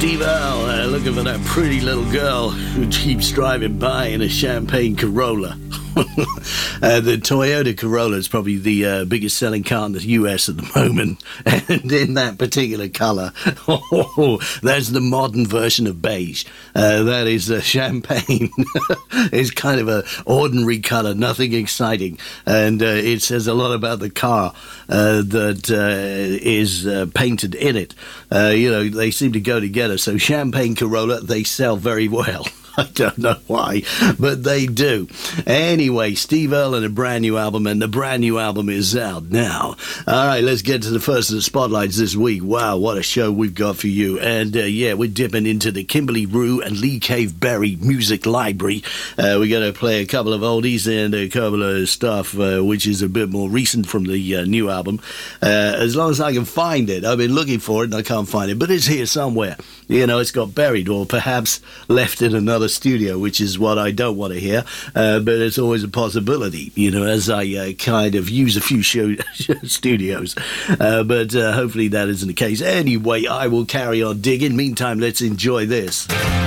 Steve Earle, looking for that pretty little girl who keeps driving by in a champagne Corolla. The Toyota Corolla is probably the biggest selling car in the US at the moment, and in that particular colour, that's the modern version of beige. That is champagne. It's kind of an ordinary colour, nothing exciting, and it says a lot about the car that is painted in it. They seem to go together, so champagne Corolla, they sell very well. I don't know why, but they do. Anyway, Steve Earle and a brand new album, and the brand new album is out now. All right, let's get to the first of the spotlights this week. Wow, what a show we've got for you. And we're dipping into the Kimberly Rue and Lee Cave Berry music library. We're going to play a couple of oldies and a couple of stuff which is a bit more recent from the new album. As long as I can find it. I've been looking for it and I can't find it, but it's here somewhere. It's got buried or perhaps left in another studio, which is what I don't want to hear, but it's always a possibility, as I kind of use a few studios, but hopefully that isn't the case. Anyway, I will carry on digging. Meantime, let's enjoy this.